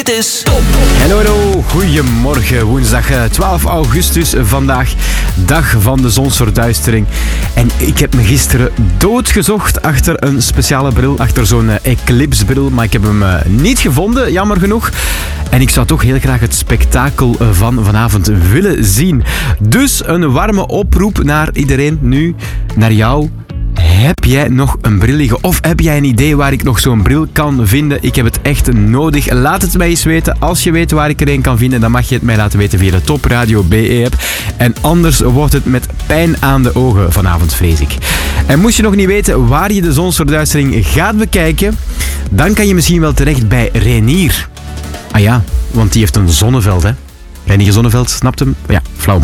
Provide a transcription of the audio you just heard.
Dit is Top. Hallo, goedemorgen. Woensdag 12 augustus vandaag, dag van de zonsverduistering. En ik heb me gisteren doodgezocht achter een speciale bril, achter zo'n eclipsebril, maar ik heb hem niet gevonden, jammer genoeg. En ik zou toch heel graag het spektakel van vanavond willen zien. Dus een warme oproep naar iedereen nu, naar jou. Heb jij nog een bril liggen? Of heb jij een idee waar ik nog zo'n bril kan vinden? Ik heb het echt nodig. Laat het mij eens weten. Als je weet waar ik er een kan vinden, dan mag je het mij laten weten via de Top Radio BE-app. En anders wordt het met pijn aan de ogen vanavond, vrees ik. En moest je nog niet weten waar je de zonsverduistering gaat bekijken, dan kan je misschien wel terecht bij Reinier. Ah ja, want die heeft een zonneveld, hè. Reinier Zonneveld, snapt hem? Ja, flauw.